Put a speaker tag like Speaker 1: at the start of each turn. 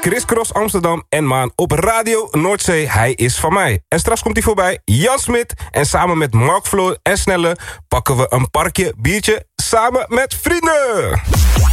Speaker 1: Chris Cross Amsterdam en Maan op Radio Noordzee. Hij is van mij. En straks komt hij voorbij, Jan Smit. En samen met Mark Floor en Snelle pakken we een parkje biertje samen met vrienden.